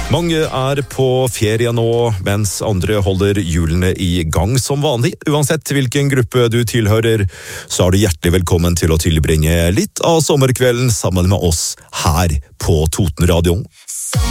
Mange er på ferie nå, mens andre holder hjulene i gang som vanlig. Uansett hvilken gruppe du tilhører, så er du hjertelig velkommen til å tilbringe litt av sommerkvelden sammen med oss her på Totenradioen.